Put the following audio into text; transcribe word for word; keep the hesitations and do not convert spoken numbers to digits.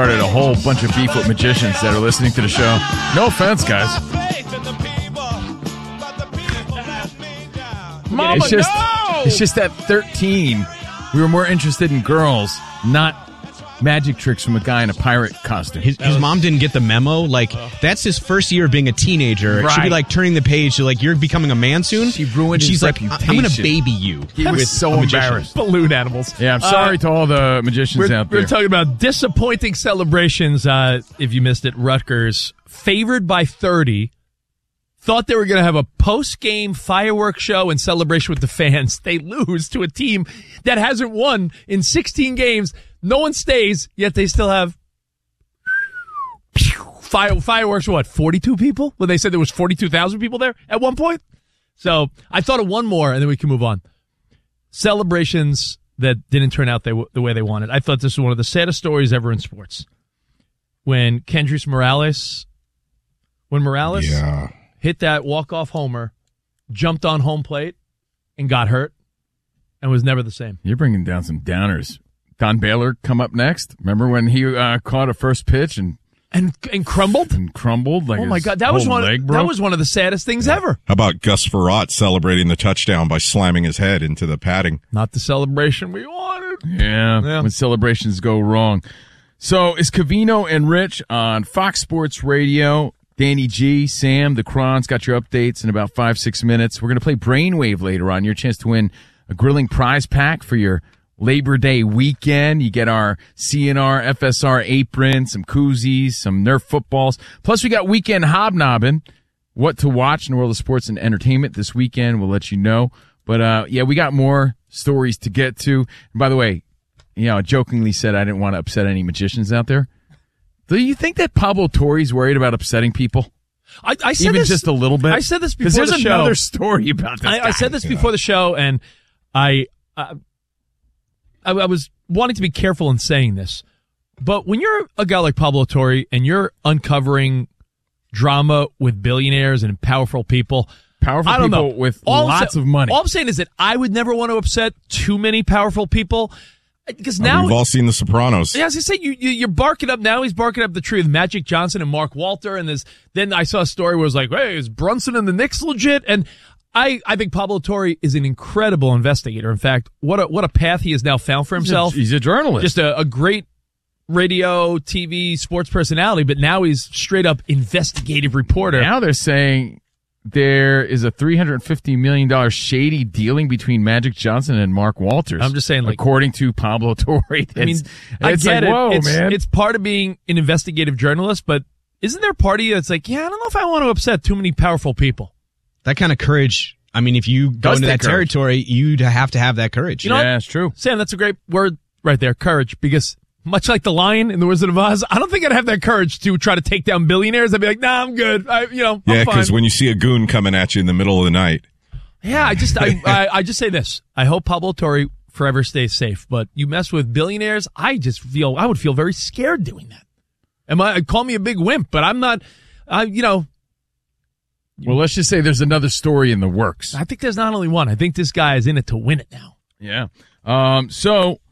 Started a whole bunch of beef with magicians that are listening to the show. No offense, guys. Mama, it's just, no! It's just that thirteen, we were more interested in girls, not magic tricks from a guy in a pirate costume. His, his mom didn't get the memo. Like, that's his first year of being a teenager. It should be Right. like turning the page to like, you're becoming a man soon. She ruined And she's his like, reputation. I'm going to baby you. He was with so a magician. embarrassed. Balloon animals. Yeah, I'm sorry Uh, to all the magicians We're, out there. we're talking about disappointing celebrations. Uh, if you missed it, Rutgers favored by thirty. Thought they were going to have a post-game fireworks show and celebration with the fans. They lose to a team that hasn't won in sixteen games. No one stays, yet they still have fire, fireworks. What, forty-two people? Well, they said there was forty-two thousand people there at one point. So I thought of one more, and then we can move on. Celebrations that didn't turn out they, the way they wanted. I thought this was one of the saddest stories ever in sports. When Kendrys Morales, when Morales Yeah. hit that walk-off homer, jumped on home plate, and got hurt, and was never the same. You're bringing down some downers. Don Baylor come up next. Remember when he uh, caught a first pitch and And and crumbled? and crumbled? Like Oh my his God, that was whole one. leg That broke? was one of the saddest things ever. How about Gus Farrat celebrating the touchdown by slamming his head into the padding? Not the celebration we wanted. Yeah, Yeah. when celebrations go wrong. So is Covino and Rich on Fox Sports Radio. Danny G, Sam, the Crons got your updates in about five, six minutes. We're going to play Brainwave later on. Your chance to win a grilling prize pack for your Labor Day weekend. You get our C N R, F S R apron, some koozies, some Nerf footballs. Plus, we got weekend hobnobbing. What to watch in the world of sports and entertainment this weekend. We'll let you know. But, uh, yeah, we got more stories to get to. And by the way, you know, I jokingly said I didn't want to upset any magicians out there. Do you think that Pablo Torre's worried about upsetting people? I, I said Even this, just a little bit? I said this before Because there's the show. another story about this I, guy. I said this before the show, and I, uh, I I was wanting to be careful in saying this, but when you're a guy like Pablo Torre and you're uncovering drama with billionaires and powerful people, Powerful I don't people know. with All I'm lots sa- of money. All I'm saying is that I would never want to upset too many powerful people because now We've all seen The Sopranos. yeah, as I say, you, you you're barking up now. He's barking up the tree with Magic Johnson and Mark Walter, and there's then I saw a story where it was like, hey, is Brunson and the Knicks legit? And I, I think Pablo Torre is an incredible investigator. In fact, what a what a path he has now found for He's a- himself. He's a, journalist. Just a, a great radio, T V, sports personality, but now he's straight up investigative reporter. Now they're saying there is a three hundred fifty million dollars shady dealing between Magic Johnson and Mark Walters. I'm just saying, like- according to Pablo Torre. I mean, It's- I it's get like, it. Whoa, it's, man. it's part of being an investigative journalist, but isn't there a party that's like, yeah, I don't know if I want to upset too many powerful people. That kind of courage. I mean, if you go Does into that take courage. territory, you'd have to have that courage. You know yeah, what? it's true. Sam, that's a great word right there, courage, because much like the lion in The Wizard of Oz, I don't think I'd have that courage to try to take down billionaires. I'd be like, nah, I'm good. I, you know, Yeah, I'm fine. because when you see a goon coming at you in the middle of the night, Yeah, I just, I, I, I just say this. I hope Pablo Torre forever stays safe, but you mess with billionaires, I just feel, I would feel very scared doing that. Am I, call me a big wimp, but I'm not, I, you know, Well, let's just say there's another story in the works. I think there's not only one. I think this guy is in it to win it now. Yeah. Um, so